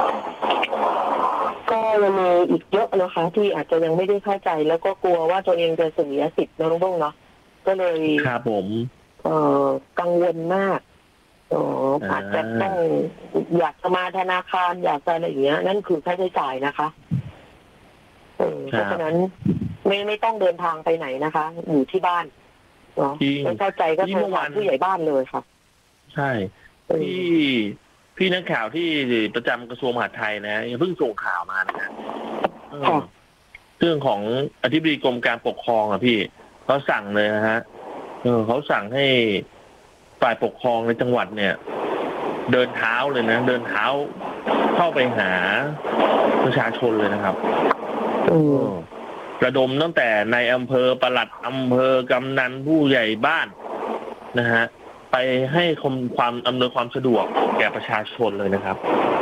ก็ยังมีอีกเยอะนะคะที่อาจจะยังไม่ได้เข้าใจแล้วก็กลัวว่าตัวเองจะเสียสิทธิ์น้องบุ้งเนาะก็เลยครับผมกังวลมากอาจจะต้องอยากจะมาธนาคารอยากจะอะไรอย่างเงี้ยนั่นคือค่าใช้จ่ายนะคะเพราะฉะนั้นไม่ต้องเดินทางไปไหนนะคะอยู่ที่บ้านเนาะไม่เข้าใจก็โทรหาผู้ใหญ่บ้านเลยค่ะใช่พี่นักข่าวที่ประจำกระทรวงมหาดไทยนะยังเพิ่งส่งข่าวมานะเรื่องของอธิบดีกรมการปกครองอ่ะพี่เขาสั่งเลยนะฮะเขาสั่งให้ฝ่ายปกครองในจังหวัดเนี่ย เดินเท้าเลยนะเดินเท้าเข้าไปหาประชาชนเลยนะครับระดมตั้งแต่ในอำเภอปลัดอำเภอกำนันผู้ใหญ่บ้านนะฮะไปให้ความอำนวยความสะดวกแก่ประชาชนเลยนะครับ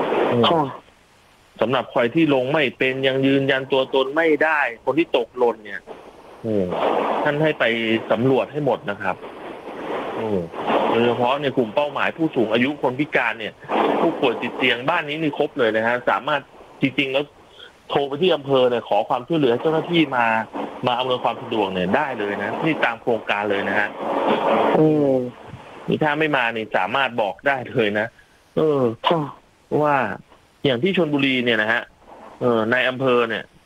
สำหรับใครที่ลงไม่เป็นยังยืนยันตัวตนไม่ได้คนที่ตกหล่นเนี่ยท่านให้ไปสำรวจให้หมดนะครับโดยเฉพาะในกลุ่มเป้าหมายผู้สูงอายุคนพิการเนี่ยผู้ป่วยติดเตียงบ้านนี้นี่ครบเลยนะฮะสามารถจริงๆแล้วโทรไปที่อำเภอเนี่ยขอความช่วยเหลือเจ้าหน้าที่มาอำนวยความสะดวกเนี่ยได้เลยนะที่ตามโครงการเลยนะฮะนี่ถ้าไม่มานี่สามารถบอกได้เลยนะว่าอย่างที่ชลบุรีเนี่ยนะฮะในอำเภอเนี่ย